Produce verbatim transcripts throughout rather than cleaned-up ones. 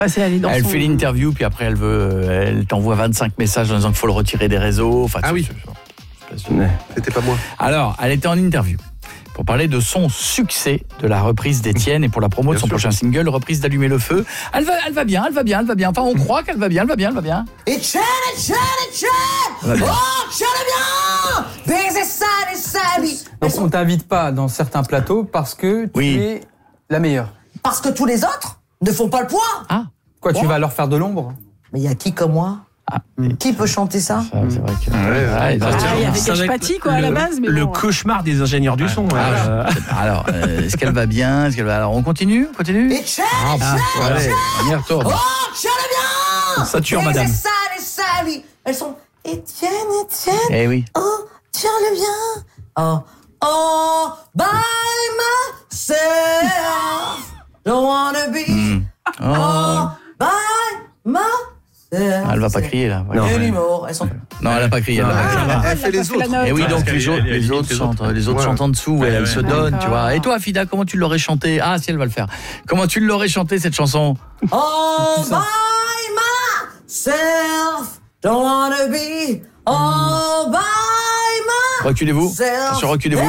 Elle son... fait l'interview, puis après elle veut, elle t'envoie vingt-cinq messages en disant qu'il faut le retirer des réseaux. Enfin, ah oui, c'était pas moi. Alors, elle était en interview pour parler de son succès de la reprise d'Étienne et pour la promo de son sûr. prochain single, reprise d'Allumer le feu. Elle va, elle va bien, elle va bien, elle va bien. Enfin, on croit qu'elle va bien, elle va bien, elle va bien. Étienne, Étienne, Étienne, oh, Étienne bien, baiser ça, les salis. Donc on t'invite pas dans certains plateaux parce que tu oui. es la meilleure. Parce que tous les autres ne font pas le poids. Ah, quoi, ouais. tu vas leur faire de l'ombre? Mais il y a qui comme moi? Ah, qui peut chanter ça, ça C'est vrai que... Ouais, ouais, ah, il y avait Gashpati quoi, à la base. Mais le bon. cauchemar des ingénieurs du son. Ah, euh... alors, euh, est-ce qu'elle va bien est-ce qu'elle va... Alors, on continue on continue Étienne, ah, Étienne, Étienne, on y retourne. oh, Étienne bien. Ça tue, madame. Ça, les salis. Elles sont Étienne, Étienne. Eh oui. Oh, tiens le bien. Oh, oh, by myself. Don't wanna be. Mm. Oh, oh by myself. Elle va pas crier là. Non, anymore. Elles sont... non, elle a pas crié. Elle, ah, elle, elle, elle fait les autres. Et oui, donc les autres, les autres chantent, les autres chantent en dessous. Ouais, elle ouais. se donne, tu vois. Et toi, Fida, comment tu l'aurais chanté? Ah, si elle va le faire. Comment tu l'aurais chanté cette chanson? Oh by myself, don't wanna be all by myself. Reculez-vous. Attention, reculez-vous.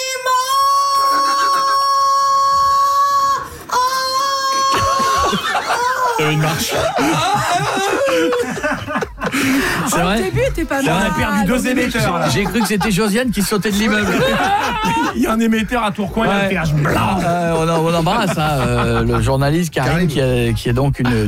Une marche. C'est oh, vrai. Au début, t'es pas mal. On a perdu deux émetteurs. Là. J'ai cru que c'était Josiane qui sautait de l'immeuble. Il y a un émetteur à Tourcoing, ouais. Il y a un péage blanc. Euh, on, on embrasse hein, euh, le journaliste Karim, Karim. Qui, a, qui est donc une